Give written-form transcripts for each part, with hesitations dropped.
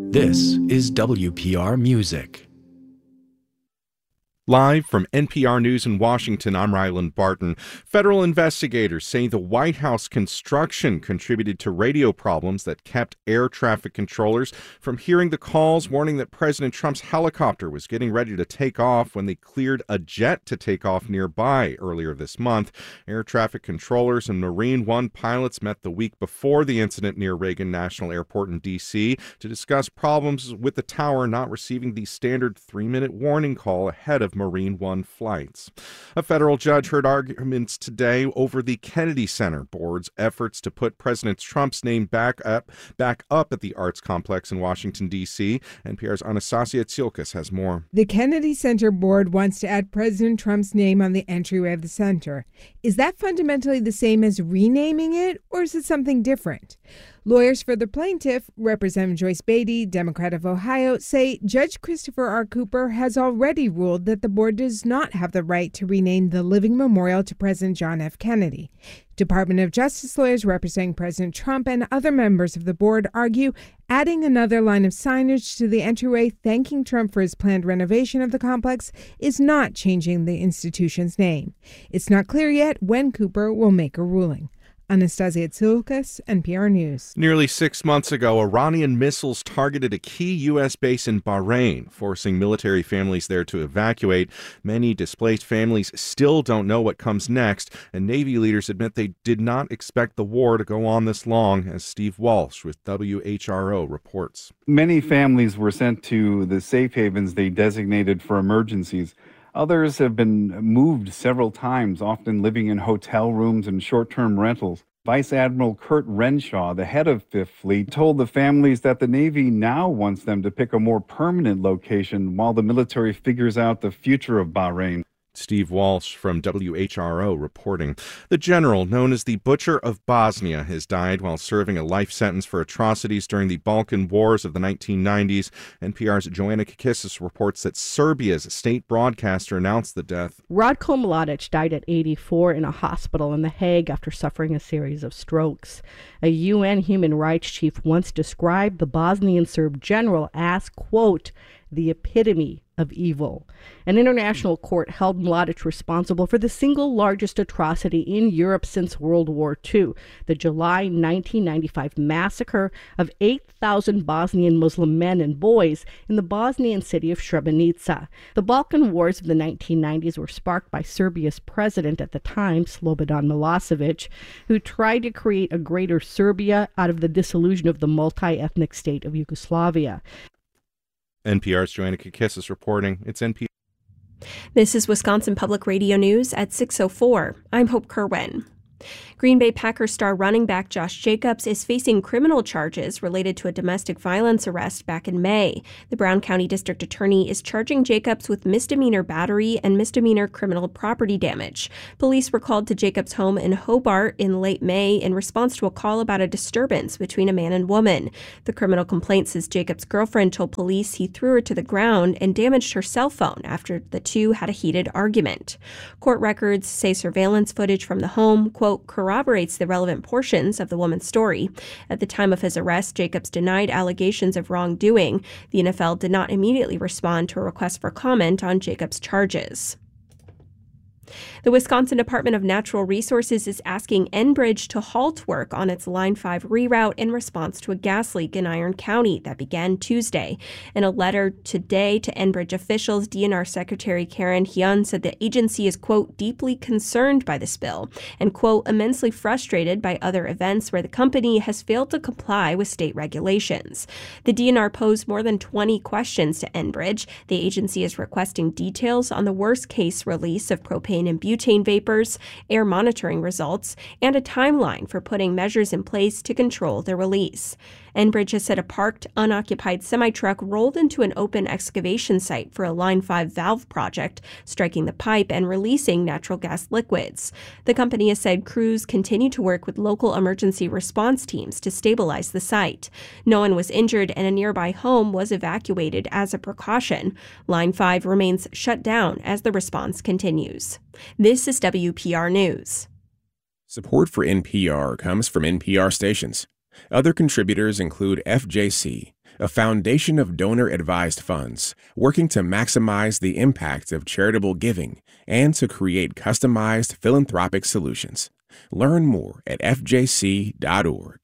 This is WPR Music. Live from NPR News in Washington, I'm Ryland Barton. Federal investigators say the White House construction contributed to radio problems that kept air traffic controllers from hearing the calls warning that President Trump's helicopter was getting ready to take off when they cleared a jet to take off nearby earlier this month. Air traffic controllers and Marine One pilots met the week before the incident near Reagan National Airport in D.C. to discuss problems with the tower not receiving the standard 3-minute warning call ahead of Marine One flights. A federal judge heard arguments today over the Kennedy Center Board's efforts to put President Trump's name back up at the arts complex in Washington, D.C. NPR's Anastasia Tsiolkas has more. The Kennedy Center Board wants to add President Trump's name on the entryway of the center. Is that fundamentally the same as renaming it, or is it something different? Lawyers for the plaintiff, Representative Joyce Beatty, Democrat of Ohio, say Judge Christopher R. Cooper has already ruled that the board does not have the right to rename the living memorial to President John F. Kennedy. Department of Justice lawyers representing President Trump and other members of the board argue adding another line of signage to the entryway thanking Trump for his planned renovation of the complex is not changing the institution's name. It's not clear yet when Cooper will make a ruling. Anastasia Tsiolkas, NPR News. Nearly 6 months ago, Iranian missiles targeted a key U.S. base in Bahrain, forcing military families there to evacuate. Many displaced families still don't know what comes next, and Navy leaders admit they did not expect the war to go on this long, as Steve Walsh with WHRO reports. Many families were sent to the safe havens they designated for emergencies. Others have been moved several times, often living in hotel rooms and short-term rentals. Vice Admiral Kurt Renshaw, the head of Fifth Fleet, told the families that the Navy now wants them to pick a more permanent location while the military figures out the future of Bahrain. Steve Walsh from WHRO reporting. The general, known as the Butcher of Bosnia, has died while serving a life sentence for atrocities during the Balkan Wars of the 1990s. NPR's Joanna Kakissis reports that Serbia's state broadcaster announced the death. Ratko Mladic died at 84 in a hospital in The Hague after suffering a series of strokes. A UN human rights chief once described the Bosnian Serb general as, quote, the epitome of evil. An international court held Mladic responsible for the single largest atrocity in Europe since World War II, the July 1995 massacre of 8,000 Bosnian Muslim men and boys in the Bosnian city of Srebrenica. The Balkan Wars of the 1990s were sparked by Serbia's president at the time, Slobodan Milosevic, who tried to create a greater Serbia out of the dissolution of the multi-ethnic state of Yugoslavia. NPR's Joanna Kakissis reporting. It's NPR. This is Wisconsin Public Radio News at 6:04. I'm Hope Kerwin. Green Bay Packers star running back Josh Jacobs is facing criminal charges related to a domestic violence arrest back in May. The Brown County District Attorney is charging Jacobs with misdemeanor battery and misdemeanor criminal property damage. Police were called to Jacobs' home in Hobart in late May in response to a call about a disturbance between a man and woman. The criminal complaint says Jacobs' girlfriend told police he threw her to the ground and damaged her cell phone after the two had a heated argument. Court records say surveillance footage from the home, quote, corroborates the relevant portions of the woman's story. At the time of his arrest, Jacobs denied allegations of wrongdoing. The NFL did not immediately respond to a request for comment on Jacobs' charges. The Wisconsin Department of Natural Resources is asking Enbridge to halt work on its Line 5 reroute in response to a gas leak in Iron County that began Tuesday. In a letter today to Enbridge officials, DNR Secretary Karen Hyun said the agency is, quote, deeply concerned by the spill and, quote, immensely frustrated by other events where the company has failed to comply with state regulations. The DNR posed more than 20 questions to Enbridge. The agency is requesting details on the worst-case release of propane and butane vapors, air monitoring results, and a timeline for putting measures in place to control their release. Enbridge has said a parked, unoccupied semi-truck rolled into an open excavation site for a Line 5 valve project, striking the pipe and releasing natural gas liquids. The company has said crews continue to work with local emergency response teams to stabilize the site. No one was injured and a nearby home was evacuated as a precaution. Line 5 remains shut down as the response continues. This is WPR News. Support for NPR comes from NPR stations. Other contributors include FJC, a foundation of donor-advised funds working to maximize the impact of charitable giving and to create customized philanthropic solutions. Learn more at fjc.org.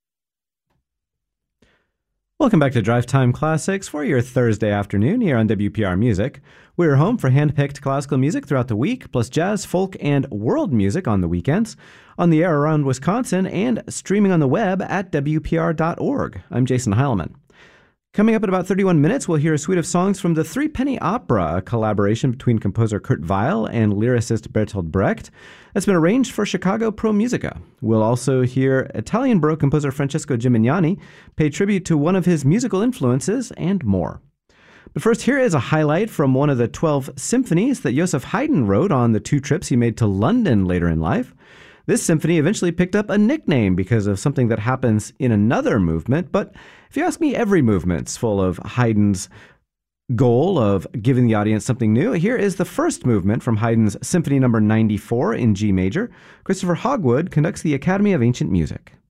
Welcome back to Drive Time Classics for your Thursday afternoon here on WPR Music. We're home for hand-picked classical music throughout the week, plus jazz, folk, and world music on the weekends, on the air around Wisconsin, and streaming on the web at WPR.org. I'm Jason Heilman. Coming up in about 31 minutes, we'll hear a suite of songs from the Three Penny Opera, a collaboration between composer Kurt Weill and lyricist Bertolt Brecht that's been arranged for Chicago Pro Musica. We'll also hear Italian Baroque composer Francesco Gimignani pay tribute to one of his musical influences and more. But first, here is a highlight from one of the 12 symphonies that Joseph Haydn wrote on the 2 trips he made to London later in life. This symphony eventually picked up a nickname because of something that happens in another movement, but if you ask me, every movement's full of Haydn's goal of giving the audience something new. Here is the first movement from Haydn's Symphony No. 94 in G major. Christopher Hogwood conducts the Academy of Ancient Music.